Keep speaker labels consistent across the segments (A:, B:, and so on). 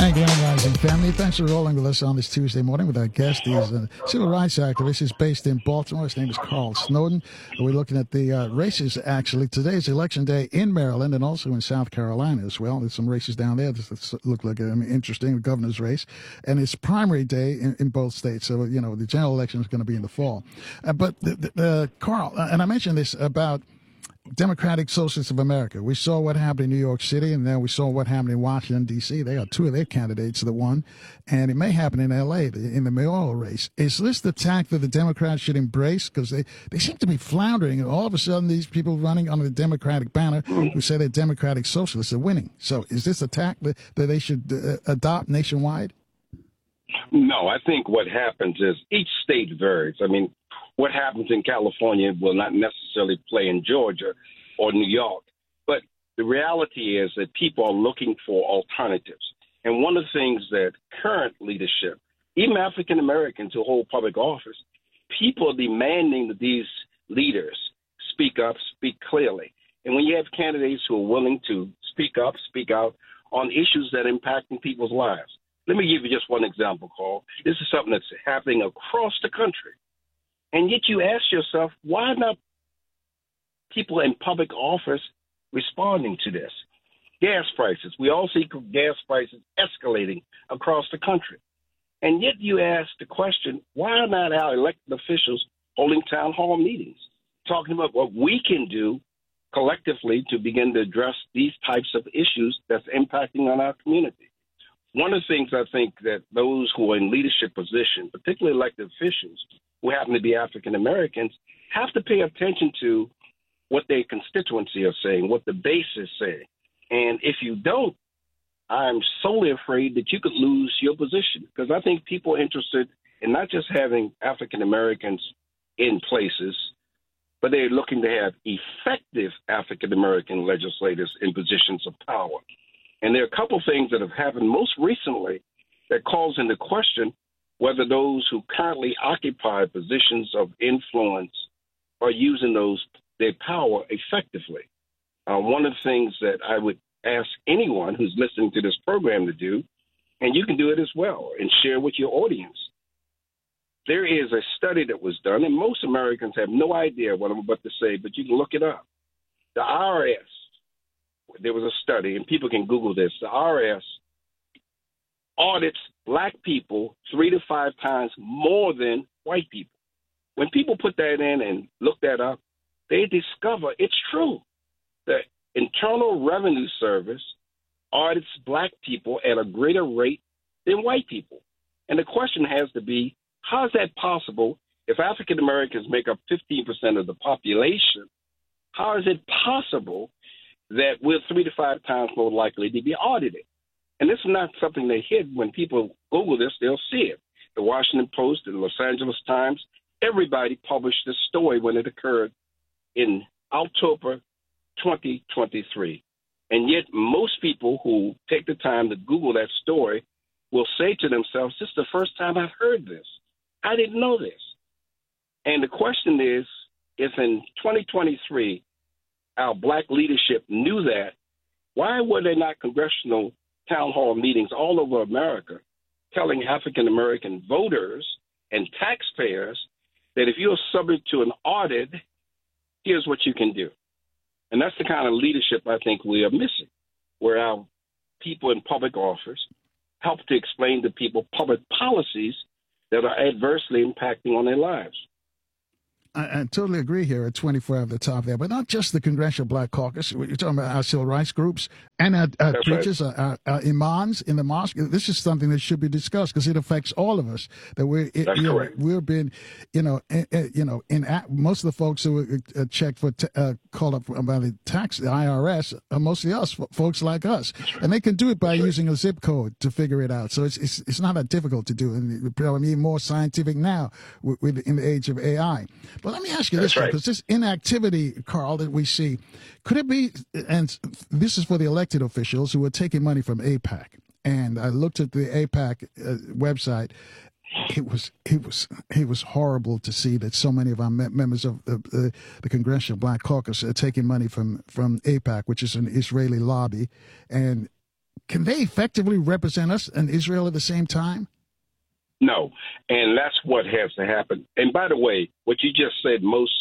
A: And Grand Rising family, thanks for rolling with us on this Tuesday morning with our guest. He's a civil rights activist. He's based in Baltimore. His name is Carl Snowden. We're looking at the races, actually. Today's election day in Maryland and also in South Carolina as well. There's some races down there that look like interesting, the governor's race. And it's primary day in both states. So, you know, the general election is going to be in the fall. But Carl, and I mentioned this about Democratic Socialists of America. We saw what happened in New York City, and then we saw what happened in Washington, D.C. They got two of their candidates that won, and it may happen in L.A. in the mayoral race. Is this the tack that the Democrats should embrace? Because they seem to be floundering, and all of a sudden these people running under the Democratic banner who say they're Democratic Socialists are winning. So is this a tack that they should adopt nationwide?
B: No, I think what happens is each state varies. I mean, what happens in California will not necessarily play in Georgia or New York. But the reality is that people are looking for alternatives. And one of the things that current leadership, even African Americans who hold public office, people are demanding that these leaders speak up, speak clearly. And when you have candidates who are willing to speak up, speak out on issues that are impacting people's lives. Let me give you just one example, Carl. This is something that's happening across the country. And yet you ask yourself, why not people in public office responding to this? Gas prices. We all see gas prices escalating across the country. And yet you ask the question, why not our elected officials holding town hall meetings, talking about what we can do collectively to begin to address these types of issues that's impacting on our community? One of the things I think that those who are in leadership positions, particularly elected officials who happen to be African Americans, have to pay attention to what their constituency are saying, what the base is saying. And if you don't, I'm solely afraid that you could lose your position, because I think people are interested in not just having African Americans in places, but they're looking to have effective African American legislators in positions of power. And there are a couple of things that have happened most recently that calls into question whether those who currently occupy positions of influence are using their power effectively. One of the things that I would ask anyone who's listening to this program to do, and you can do it as well, and share with your audience. There is a study that was done, and most Americans have no idea what I'm about to say, but you can look it up. The IRS, there was a study, and people can Google this. The IRS audits black people 3 to 5 times more than white people. When people put that in and look that up, they discover it's true. The Internal Revenue Service audits black people at a greater rate than white people. And the question has to be, how is that possible if African Americans make up 15% of the population? How is it possible that we're 3 to 5 times more likely to be audited? And this is not something they hid. When people Google this, they'll see it. The Washington Post, the Los Angeles Times, everybody published this story when it occurred in October 2023. And yet most people who take the time to Google that story will say to themselves, this is the first time I've heard this. I didn't know this. And the question is, if in 2023 our black leadership knew that, why were there not congressional town hall meetings all over America telling African-American voters and taxpayers that if you're subject to an audit, here's what you can do? And that's the kind of leadership I think we are missing, where our people in public office help to explain to people public policies that are adversely impacting on their lives.
A: I totally agree here at 24 at the top there, but not just the Congressional Black Caucus. You're talking about our civil rights groups and our preachers, right. our imams in the mosque. This is something that should be discussed because it affects all of us. That we've been, most of the folks who were checked for called up by the IRS are mostly us, folks like us, and they can do it by using a zip code to figure it out. So it's not that difficult to do, and it's probably more scientific now in the age of AI. But let me ask you this, because this inactivity, Carl, that we see, could it be, and this is for the elected officials who are taking money from AIPAC, and I looked at the AIPAC website. It was horrible to see that so many of our members of the Congressional Black Caucus are taking money from AIPAC, which is an Israeli lobby, and can they effectively represent us in Israel at the same time?
B: No, and that's what has to happen. And by the way, what you just said, most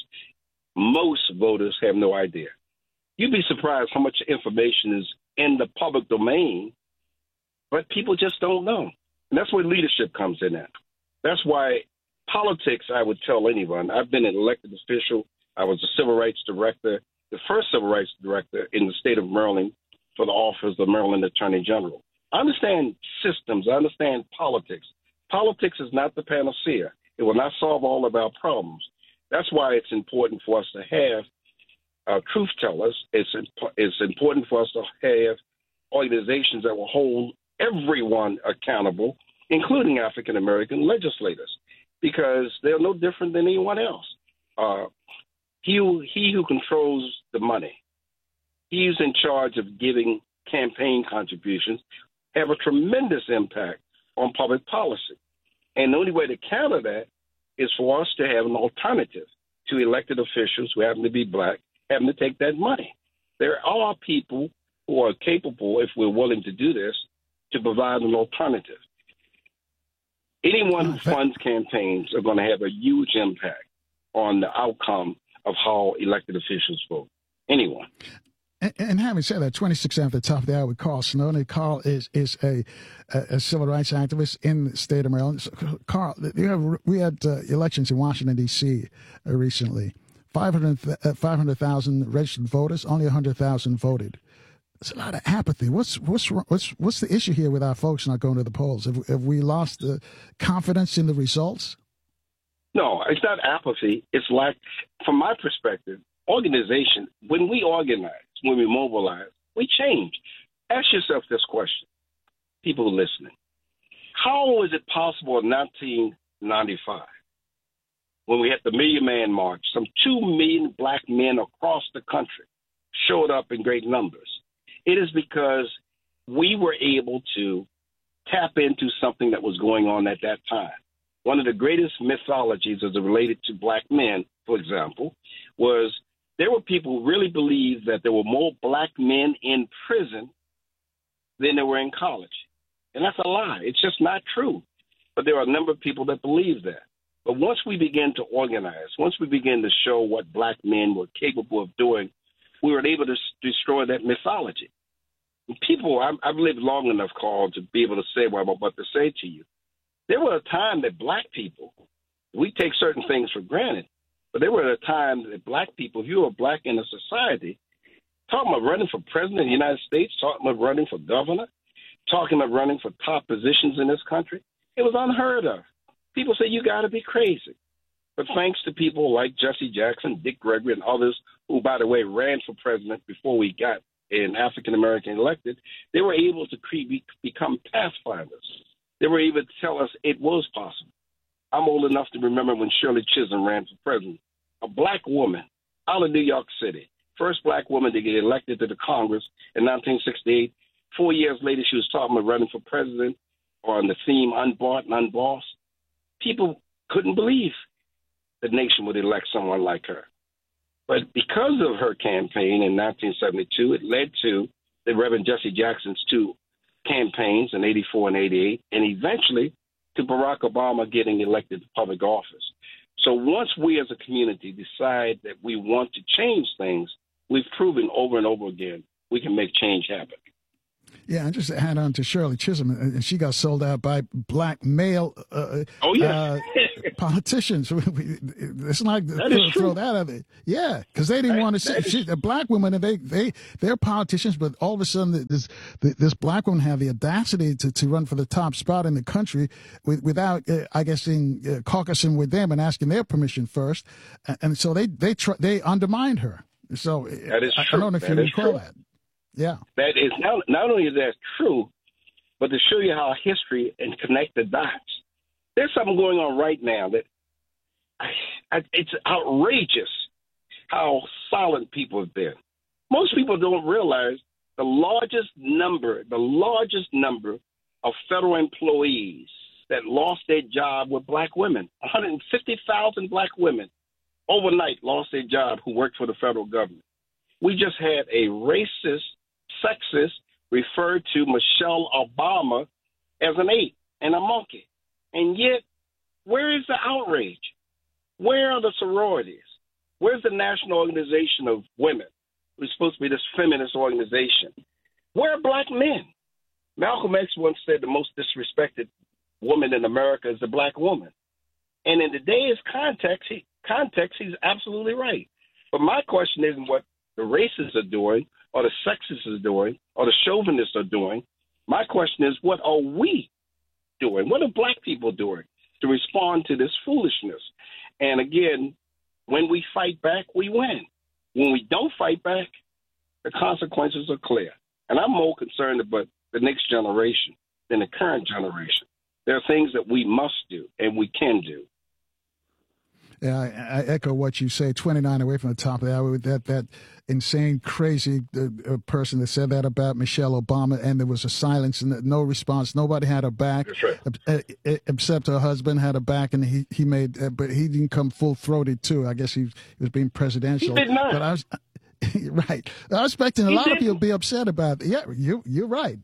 B: voters have no idea. You'd be surprised how much information is in the public domain, but people just don't know. And that's where leadership comes in at. That's why politics, I would tell anyone, I've been an elected official. I was a civil rights director, the first civil rights director in the state of Maryland for the office of Maryland Attorney General. I understand systems. I understand politics. Politics is not the panacea. It will not solve all of our problems. That's why it's important for us to have truth tellers. It's important for us to have organizations that will hold everyone accountable, including African-American legislators, because they're no different than anyone else. He who controls the money, he's in charge of giving campaign contributions, have a tremendous impact on public policy. And the only way to counter that is for us to have an alternative to elected officials who happen to be black, having to take that money. There are people who are capable, if we're willing to do this, to provide an alternative. Anyone who funds campaigns are going to have a huge impact on the outcome of how elected officials vote. Anyone.
A: And having said that, 26 after the top of the hour with Carl Snowden. Carl is a civil rights activist in the state of Maryland. So, Carl, we had elections in Washington, D.C. Recently. 500,000 registered voters, only 100,000 voted. There's a lot of apathy. What's the issue here with our folks not going to the polls? Have we lost the confidence in the results?
B: No, it's not apathy. It's like, from my perspective, organization, when we organize, when we mobilize, we change. Ask yourself this question, people listening. How was it possible in 1995, when we had the Million Man March, some 2 million black men across the country showed up in great numbers? It is because we were able to tap into something that was going on at that time. One of the greatest mythologies as it related to black men, for example, was there were people who really believed that there were more black men in prison than there were in college. And that's a lie. It's just not true. But there are a number of people that believe that. But once we begin to organize, once we begin to show what black men were capable of doing, we were able to destroy that mythology. And people, I've lived long enough, Carl, to be able to say what I'm about to say to you. There was a time that black people, we take certain things for granted, but there were a time that black people, if you were black in a society, talking about running for president of the United States, talking about running for governor, talking about running for top positions in this country, it was unheard of. People say, you got to be crazy. But thanks to people like Jesse Jackson, Dick Gregory, and others who, by the way, ran for president before we got an African-American elected, they were able to become pathfinders. They were able to tell us it was possible. I'm old enough to remember when Shirley Chisholm ran for president, a black woman out of New York City, first black woman to get elected to the Congress in 1968. 4 years later, she was talking about running for president on the theme Unbought and Unbossed. People couldn't believe the nation would elect someone like her. But because of her campaign in 1972, it led to the Reverend Jesse Jackson's 2 campaigns in 84 and 88, and eventually to Barack Obama getting elected to public office. So once we as a community decide that we want to change things, we've proven over and over again we can make change happen.
A: Yeah, and just to add on to Shirley Chisholm, and she got sold out by black male politicians. It's like throw that at it. Yeah, because they didn't want to see a black woman, and they're politicians, but all of a sudden this black woman had the audacity to run for the top spot in the country without, I guess, caucusing with them and asking their permission first, and so they undermined her. So
B: that is true.
A: I don't know if you recall that. Yeah.
B: That is not only is that true, but to show you how history and connect the dots. There's something going on right now that it's outrageous how silent people have been. Most people don't realize the largest number of federal employees that lost their job were black women. 150,000 black women overnight lost their job who worked for the federal government. We just had a racist, sexist, referred to Michelle Obama as an ape and a monkey. And yet, where is the outrage? Where are the sororities? Where's the National Organization of Women? It's supposed to be this feminist organization. Where are black men? Malcolm X once said the most disrespected woman in America is the black woman. And in today's context, he's absolutely right. But my question isn't what the racists are doing or the sexists are doing or the chauvinists are doing. My question is, what are we doing? What are black people doing to respond to this foolishness? And again, when we fight back, we win. When we don't fight back, the consequences are clear. And I'm more concerned about the next generation than the current generation. There are things that we must do and we can do.
A: Yeah, I echo what you say. 29 away from the top of the hour. That insane, crazy person that said that about Michelle Obama, and there was a silence and no response. Nobody had her back,
B: right.
A: Except her husband had her back, and he made, but he didn't come full throated too. I guess he was being presidential.
B: He did not.
A: But I was right. I was expecting a lot of people to be upset about it. Yeah, you're right.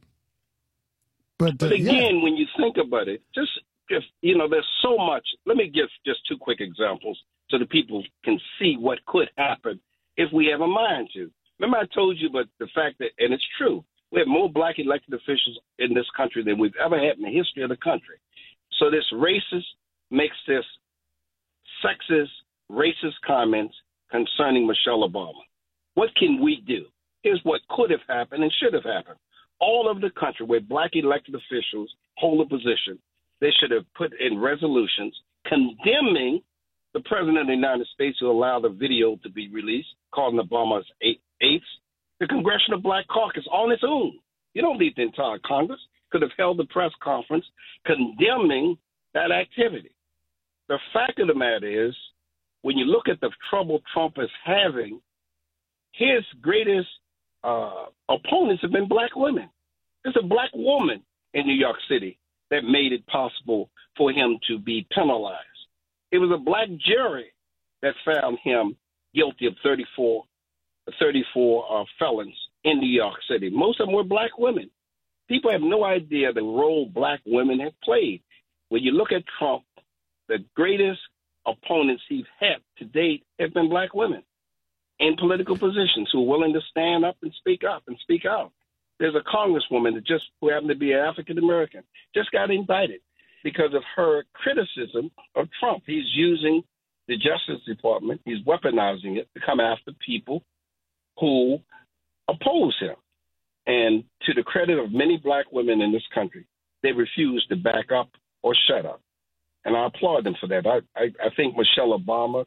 A: But
B: again, when you think about it, if there's so much. Let me give just two quick examples so that people can see what could happen if we have a mind to. Remember, I told you about the fact that, and it's true, we have more black elected officials in this country than we've ever had in the history of the country. So this racist makes this sexist, racist comments concerning Michelle Obama. What can we do? Here's what could have happened and should have happened. All over the country where black elected officials hold a position, they should have put in resolutions condemning the president of the United States who allowed the video to be released, calling Obama's apes. The Congressional Black Caucus on its own, you don't need the entire Congress, could have held a press conference condemning that activity. The fact of the matter is, when you look at the trouble Trump is having, his greatest opponents have been black women. There's a black woman in New York City that made it possible for him to be penalized. It was a black jury that found him guilty of 34 felons in New York City. Most of them were black women. People have no idea the role black women have played. When you look at Trump, the greatest opponents he's had to date have been black women in political positions who are willing to stand up and speak out. There's a congresswoman who happened to be African American, just got indicted because of her criticism of Trump. He's using the Justice Department, he's weaponizing it to come after people who oppose him. And to the credit of many black women in this country, they refuse to back up or shut up. And I applaud them for that. I think Michelle Obama,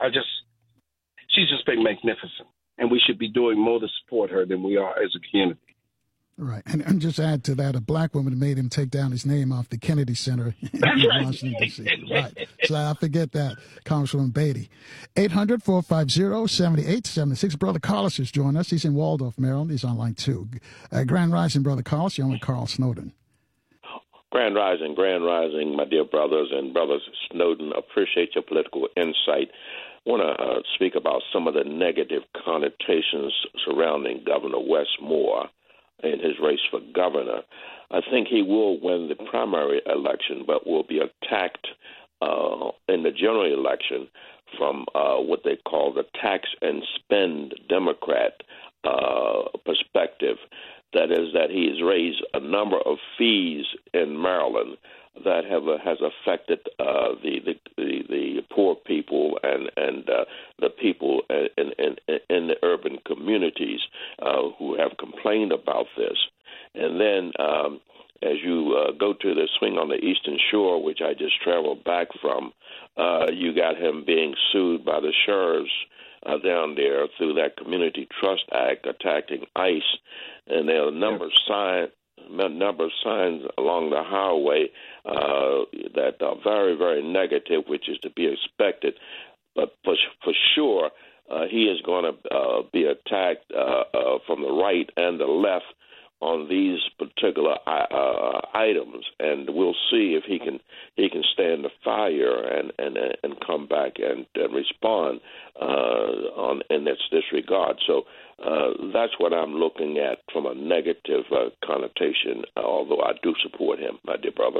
B: she's just been magnificent. And we should be doing more to support her than we are as a community.
A: Right. And just add to that, a black woman made him take down his name off the Kennedy Center in Washington, D.C. Right. So I forget that, Congresswoman Beatty. 800-450-7876. Brother Carlos is joining us. He's in Waldorf, Maryland. He's on line 2. Grand Rising, Brother Carlos. You're on with Carl Snowden.
C: Grand Rising, my dear brothers and brothers Snowden. Appreciate your political insight. I want to speak about some of the negative connotations surrounding Governor Wes Moore in his race for governor. I think he will win the primary election, but will be attacked in the general election from what they call the tax and spend Democrat perspective. That is, that he's raised a number of fees in Maryland that has affected the poor people and the people in the urban communities who have complained about this. And then as you go to the swing on the Eastern Shore, which I just traveled back from, you got him being sued by the sheriffs down there through that Community Trust Act attacking ICE. And there are a number of signs along the highway that are very, very negative, which is to be expected. But for sure, he is going to be attacked from the right and the left on these particular items, and we'll see if he can stand the fire and come back and respond in this regard. So That's what I'm looking at from a negative connotation, although I do support him, my dear brother.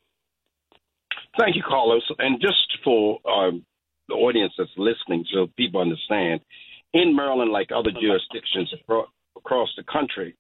B: Thank you, Carlos. And just for the audience that's listening, so people understand, in Maryland, like other jurisdictions across the country,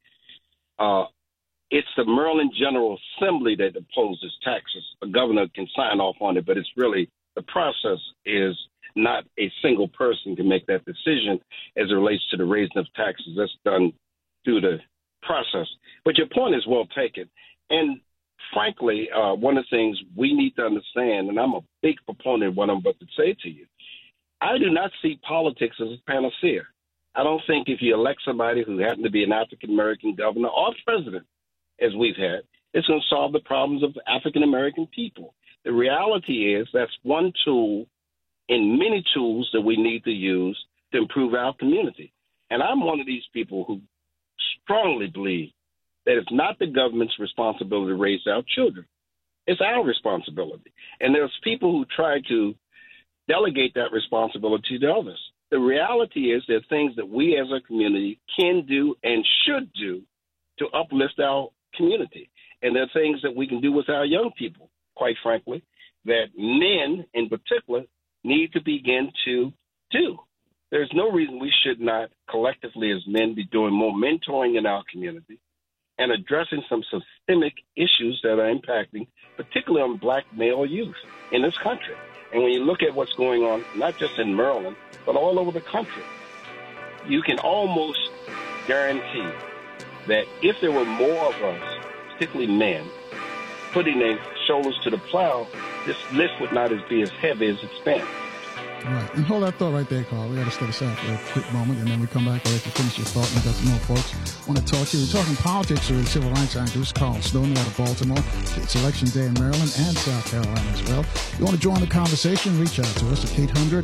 B: it's the Maryland General Assembly that imposes taxes. The governor can sign off on it, but it's really the process is not a single person can make that decision as it relates to the raising of taxes. That's done through the process. But your point is well taken. And frankly, one of the things we need to understand, and I'm a big proponent of what I'm about to say to you, I do not see politics as a panacea. I don't think if you elect somebody who happened to be an African-American governor or president, as we've had, it's going to solve the problems of African-American people. The reality is that's one tool in many tools that we need to use to improve our community. And I'm one of these people who strongly believe that it's not the government's responsibility to raise our children. It's our responsibility. And there's people who try to delegate that responsibility to others. The reality is there are things that we as a community can do and should do to uplift our community. And there are things that we can do with our young people, quite frankly, that men in particular need to begin to do. There's no reason we should not collectively as men be doing more mentoring in our community and addressing some systemic issues that are impacting, particularly on black male youth in this country. And when you look at what's going on, not just in Maryland, but all over the country, you can almost guarantee that if there were more of us, particularly men, putting their shoulders to the plow, this list would not be as heavy as it's been.
A: Right. And hold that thought right there, Carl. We got to step aside for a quick moment, and then we come back. I'll let you finish your thought. We've got some more folks want to talk to you. We're talking politics with civil rights activist Carl Snowden out of Baltimore. It's election day in Maryland and South Carolina as well. If you want to join the conversation, reach out to us at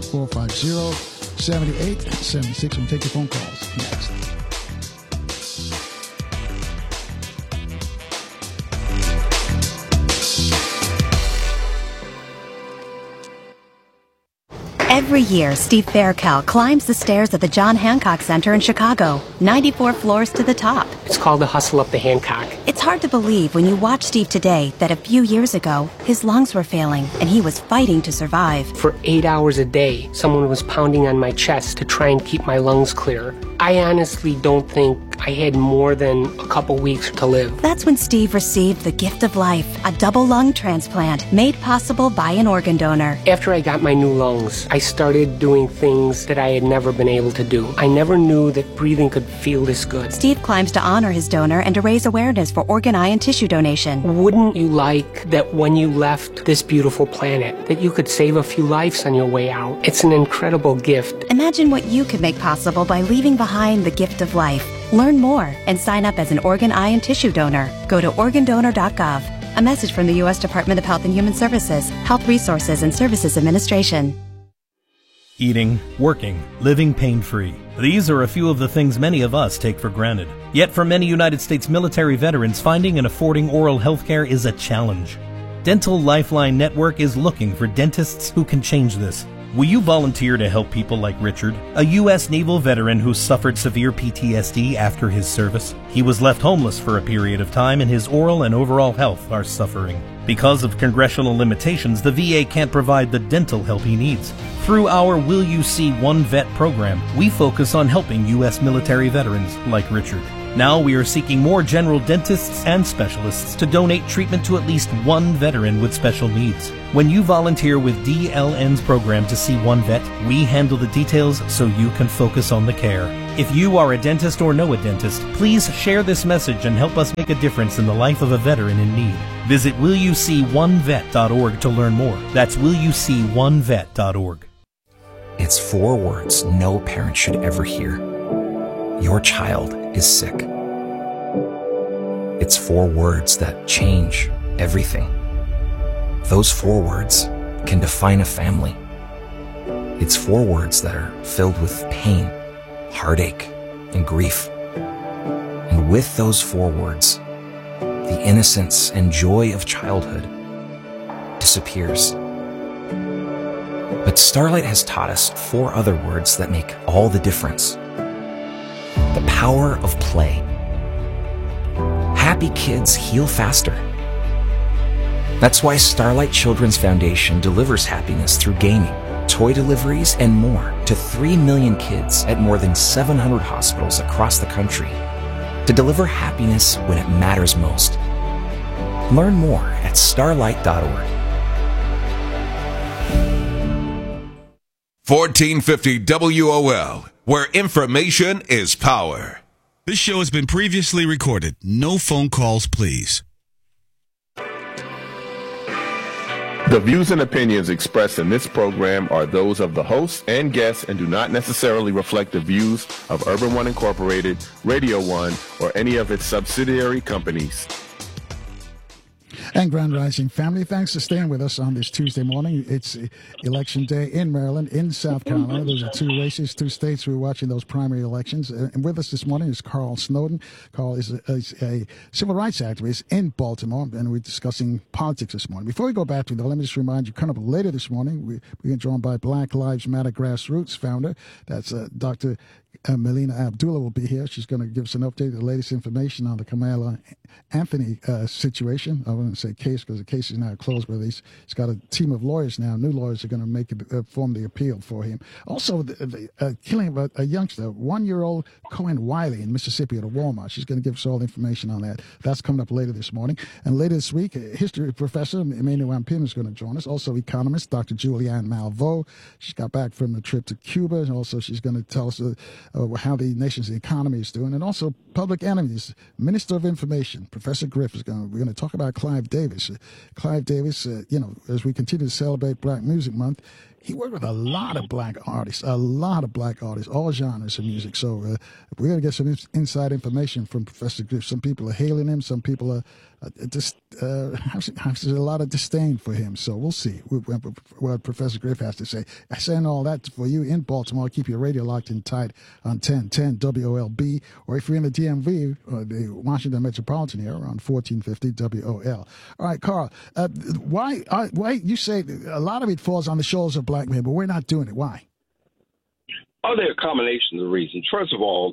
A: 800-450-7876. We'll take your phone calls next.
D: Every year, Steve Faircal climbs the stairs at the John Hancock Center in Chicago, 94 floors to the top.
E: It's called the Hustle Up the Hancock.
D: It's hard to believe when you watch Steve today that a few years ago, his lungs were failing and he was fighting to survive.
E: For 8 hours a day, someone was pounding on my chest to try and keep my lungs clear. I honestly don't think I had more than a couple weeks to live.
D: That's when Steve received the gift of life, a double lung transplant made possible by an organ donor.
E: After I got my new lungs, I started doing things that I had never been able to do. I never knew that breathing could feel this good.
D: Steve climbs to honor his donor and to raise awareness for organ, eye, and tissue donation.
E: Wouldn't you like that when you left this beautiful planet, that you could save a few lives on your way out? It's an incredible gift.
D: Imagine what you could make possible by leaving behind the gift of life. Learn more and sign up as an organ, eye, and tissue donor. Go to organdonor.gov. A message from the U.S. Department of Health and Human Services, Health Resources and Services Administration.
F: Eating, working, living pain-free. These are a few of the things many of us take for granted. Yet for many United States military veterans, finding and affording oral health care is a challenge. Dental Lifeline Network is looking for dentists who can change this. Will you volunteer to help people like Richard, a U.S. naval veteran who suffered severe PTSD after his service? He was left homeless for a period of time, and his oral and overall health are suffering. Because of congressional limitations, the VA can't provide the dental help he needs. Through our Will You See One Vet program, we focus on helping U.S. military veterans like Richard. Now we are seeking more general dentists and specialists to donate treatment to at least one veteran with special needs. When you volunteer with DLN's program to see one vet, we handle the details so you can focus on the care. If you are a dentist or know a dentist, please share this message and help us make a difference in the life of a veteran in need. Visit willyouseeonevet.org to learn more. That's willyouseeonevet.org.
G: It's 4 words no parent should ever hear. Your child is sick. It's 4 words that change everything. Those 4 words can define a family. It's 4 words that are filled with pain, heartache, and grief. And with those 4 words, the innocence and joy of childhood disappears. But Starlight has taught us 4 other words that make all the difference. the power of play. Happy kids heal faster. That's why Starlight Children's Foundation delivers happiness through gaming, toy deliveries, and more to 3 million kids at more than 700 hospitals across the country to deliver happiness when it matters most. Learn more at starlight.org.
H: 1450 WOL, where information is power.
I: This show has been previously recorded. No phone calls, please.
J: The views and opinions expressed in this program are those of the hosts and guests and do not necessarily reflect the views of Urban One Incorporated, Radio One, or any of its subsidiary companies.
A: And Grand Rising family, thanks for staying with us on this Tuesday morning. It's Election Day in Maryland, in South Carolina. Those are two races, two states. We're watching those primary elections. And with us this morning is Carl Snowden. Carl is a civil rights activist in Baltimore, and we're discussing politics this morning. Before we go back to that, let me just remind you, coming up later this morning, we're joined by Black Lives Matter Grassroots founder. That's Dr. Melina Abdullah will be here. She's going to give us an update, the latest information on the Kamala Anthony situation. I wouldn't say case because the case is now closed, but he's got a team of lawyers now. New lawyers are going to make form the appeal for him. Also, the killing of a youngster, 1-year-old Cohen Wiley in Mississippi at a Walmart. She's going to give us all the information on that. That's coming up later this morning. And later this week, history professor Emmanuel Pim is going to join us. Also, economist Dr. Julianne Malveaux. She's got back from a trip to Cuba, and also she's going to tell us how the nation's economy is doing, and also public enemies. Minister of Information, Professor Griff, we're going to talk about Clive Davis. Clive Davis, as we continue to celebrate Black Music Month, he worked with a lot of black artists, all genres of music. So we're going to get some inside information from Professor Griff. Some people are hailing him. Some people are just have a lot of disdain for him. So we'll see what Professor Griff has to say. I saying all that for you in Baltimore. Keep your radio locked in tight on 1010 WOLB, or if you're in the DMV or the Washington metropolitan area on 1450 WOL. All right, Carl, why you say a lot of it falls on the shoulders of black men, but we're not doing it? Why?
B: Oh, there are combinations of reasons. First of all,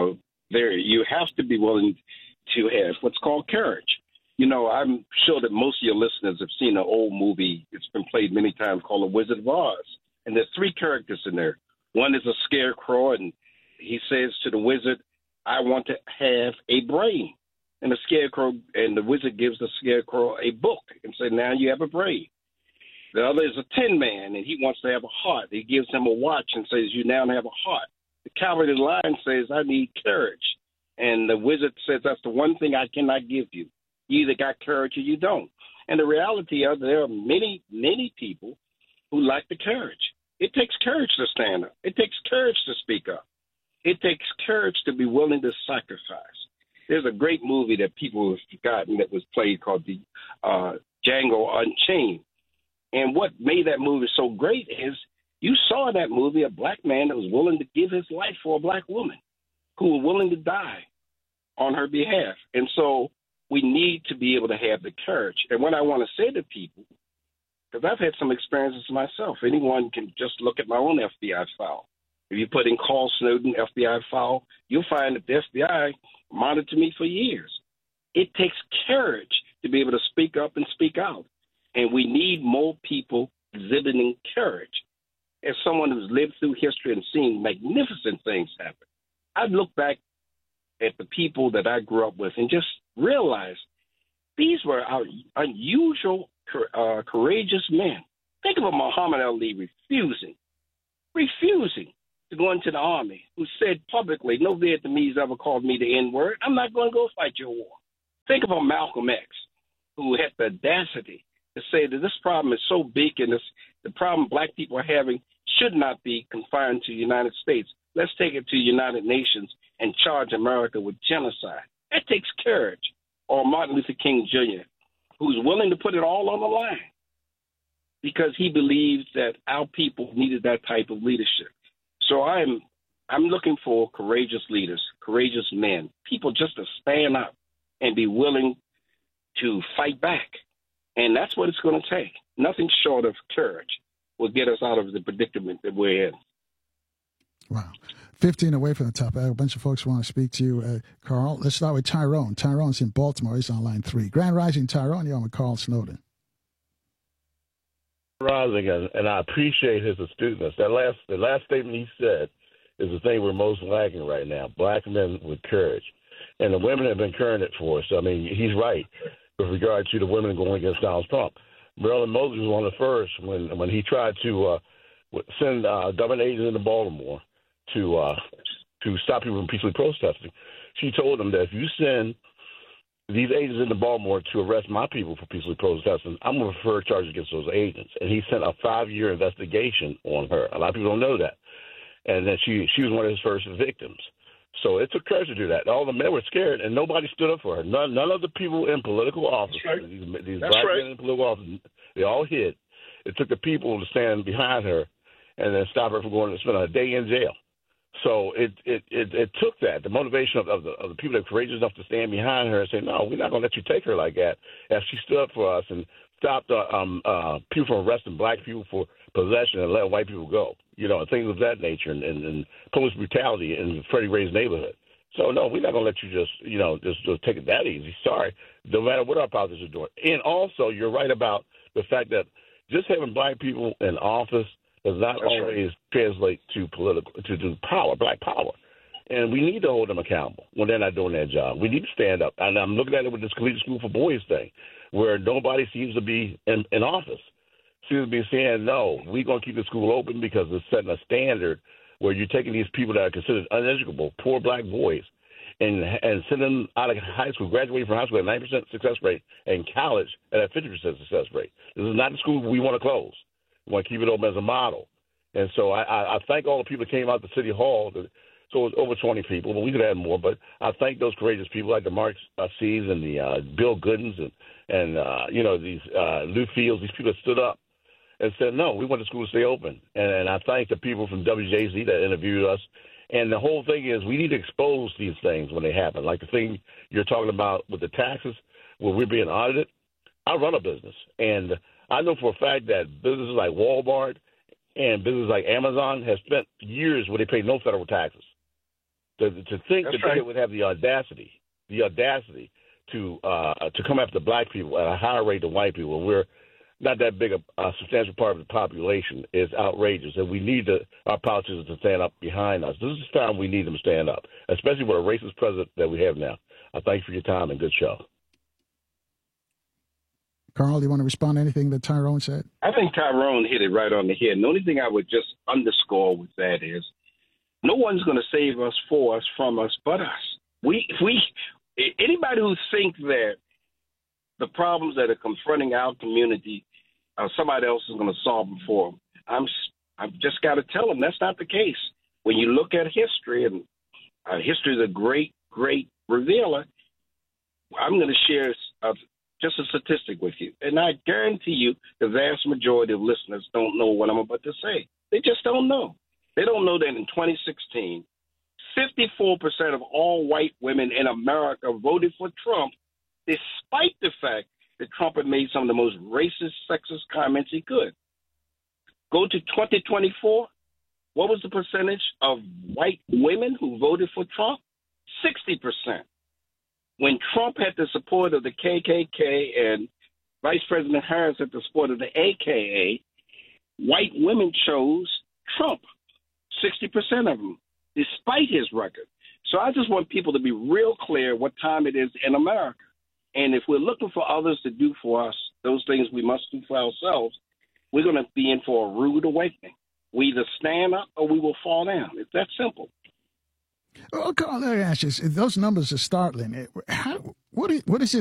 B: you have to be willing to have what's called courage. I'm sure that most of your listeners have seen an old movie. It's been played many times called The Wizard of Oz. And there's 3 characters in there. One is a scarecrow, and he says to the wizard, I want to have a brain. And the wizard gives the scarecrow a book and says, now you have a brain. The other is a tin man, and he wants to have a heart. He gives him a watch and says, you now have a heart. The Coward in Line says, I need courage. And the wizard says, that's the one thing I cannot give you. You either got courage or you don't. And the reality is there are many, many people who lack the courage. It takes courage to stand up. It takes courage to speak up. It takes courage to be willing to sacrifice. There's a great movie that people have forgotten that was played called the Django Unchained. And what made that movie so great is you saw in that movie a black man that was willing to give his life for a black woman who was willing to die on her behalf. And so we need to be able to have the courage. And what I want to say to people, because I've had some experiences myself, anyone can just look at my own FBI file. If you put in Carl Snowden FBI file, you'll find that the FBI monitored me for years. It takes courage to be able to speak up and speak out. And we need more people exhibiting courage. As someone who's lived through history and seen magnificent things happen, I look back at the people that I grew up with and just realize these were unusual, courageous men. Think of a Muhammad Ali refusing to go into the army, who said publicly, no Vietnamese ever called me the N-word. I'm not going to go fight your war. Think of a Malcolm X, who had the audacity to say that this problem is so big and the problem black people are having should not be confined to the United States. Let's take it to the United Nations and charge America with genocide. That takes courage. Or Martin Luther King Jr., who's willing to put it all on the line because he believes that our people needed that type of leadership. So I'm looking for courageous leaders, courageous men, people just to stand up and be willing to fight back. And that's what it's going to take. Nothing short of courage will get us out of the predicament that we're in.
A: Wow. 15 away from the top. A bunch of folks want to speak to you, Carl. Let's start with Tyrone. Tyrone's in Baltimore. He's on line 3. Grand Rising, Tyrone. You're on with Carl Snowden.
K: Rising, and I appreciate his astuteness. The last statement he said is the thing we're most lacking right now. Black men with courage. And the women have been carrying it for us. I mean, he's right with regard to the women going against Donald Trump. Marilyn Moses was one of the first when he tried to send government agents into Baltimore to stop people from peacefully protesting. She told them that if you send these agents into Baltimore to arrest my people for peacefully protesting, I'm going to refer charges against those agents. And he sent a 5-year investigation on her. A lot of people don't know that. And then she was one of his first victims. So it took courage to do that. All the men were scared, and nobody stood up for her. None of the people in political office, these black men in political office, they all hid. It took the people to stand behind her and then stop her from going to spend a day in jail. So it took that, the motivation of the people that were courageous enough to stand behind her and say, no, we're not going to let you take her like that, as she stood up for us and stopped people from arresting black people for possession and letting white people go, and things of that nature, and police brutality in Freddie Ray's neighborhood. So, no, we're not going to let you just take it that easy. Sorry, no matter what our politicians are doing. And also, you're right about the fact that just having black people in office does not always translate to power, black power. And we need to hold them accountable when they're not doing their job. We need to stand up. And I'm looking at it with this Collegiate School for Boys thing, where nobody seems to be in office. Seems to be saying, no, we're going to keep the school open because it's setting a standard where you're taking these people that are considered uneducable, poor black boys, and sending them out of high school, graduating from high school at 9% success rate, and college at a 50% success rate. This is not the school we want to close. We want to keep it open as a model. And so I thank all the people that came out to City Hall. So it was over 20 people, but we could add more. But I thank those courageous people like the Mark Sees and the Bill Goodens and these Lou Fields, these people that stood up and said, no, we want the school to stay open. And I thank the people from WJZ that interviewed us. And the whole thing is we need to expose these things when they happen. Like the thing you're talking about with the taxes, where we're being audited. I run a business, and I know for a fact that businesses like Walmart and businesses like Amazon have spent years where they pay no federal taxes. To think that they would have the audacity to come after black people at a higher rate than white people, we're not that big a substantial part of the population, is outrageous. And we need our politicians to stand up behind us. This is the time we need them to stand up, especially with a racist president that we have now. I thank you for your time and good show.
A: Carl, do you want to respond to anything that Tyrone said?
B: I think Tyrone hit it right on the head. And the only thing I would just underscore with that is no one's going to save us, for us, from us, but us. Anybody who thinks that the problems that are confronting our community, somebody else is going to solve them for them, I've just got to tell them that's not the case. When you look at history, and history is a great, great revealer, I'm going to share just a statistic with you. And I guarantee you the vast majority of listeners don't know what I'm about to say. They just don't know. They don't know that in 2016, 54% of all white women in America voted for Trump, despite the fact that Trump had made some of the most racist, sexist comments he could. Go to 2024. What was the percentage of white women who voted for Trump? 60%. When Trump had the support of the KKK and Vice President Harris had the support of the AKA, white women chose Trump, 60% of them, despite his record. So I just want people to be real clear what time it is in America. And if we're looking for others to do for us those things we must do for ourselves, we're going to be in for a rude awakening. We either stand up or we will fall down. It's that simple.
A: Oh, Carl, let me ask you, those numbers are startling. What is it